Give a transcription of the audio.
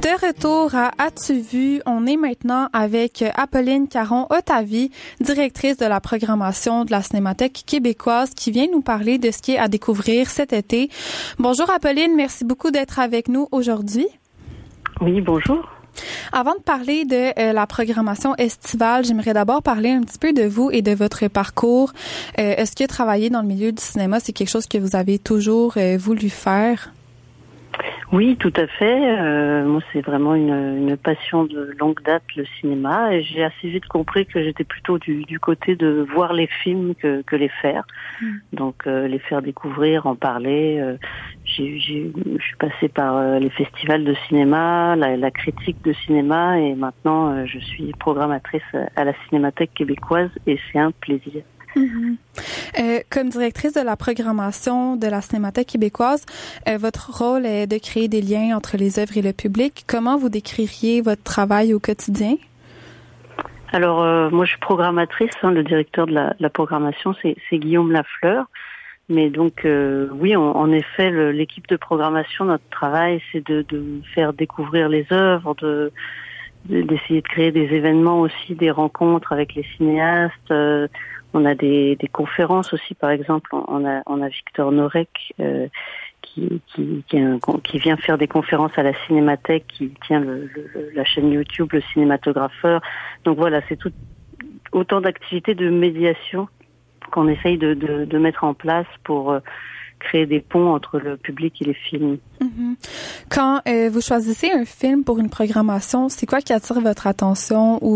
De retour à As-tu vu? On est maintenant avec Apolline Caron-Ottavie, directrice de la programmation de la Cinémathèque québécoise, qui vient nous parler de ce qui est à découvrir cet été. Bonjour Apolline, merci beaucoup d'être avec nous aujourd'hui. Oui, bonjour. Avant de parler de la programmation estivale, j'aimerais d'abord parler un petit peu de vous et de votre parcours. Est-ce que travailler dans le milieu du cinéma, c'est quelque chose que vous avez toujours voulu faire? Oui, tout à fait. Moi, c'est vraiment une passion de longue date, le cinéma. Et j'ai assez vite compris que j'étais plutôt du côté de voir les films que les faire. Donc, les faire découvrir, en parler. Je suis passée par les festivals de cinéma, la critique de cinéma. Et maintenant, je suis programmatrice à la Cinémathèque québécoise. Et c'est un plaisir. Comme directrice de la programmation de la Cinémathèque québécoise, votre rôle est de créer des liens entre les œuvres et le public. Comment vous décririez votre travail au quotidien? Alors, moi, je suis programmatrice. Le directeur de la programmation, c'est Guillaume Lafleur. Mais donc, oui, en effet, l'équipe de programmation, notre travail, c'est de faire découvrir les œuvres, d'essayer de créer des événements aussi, des rencontres avec les cinéastes. On a des conférences aussi, par exemple, on a Victor Norek qui vient faire des conférences à la Cinémathèque, qui tient la chaîne YouTube, le cinématographeur. Donc voilà, c'est autant d'activités de médiation qu'on essaye de mettre en place pour créer des ponts entre le public et les films. Quand vous choisissez un film pour une programmation, c'est quoi qui attire votre attention ou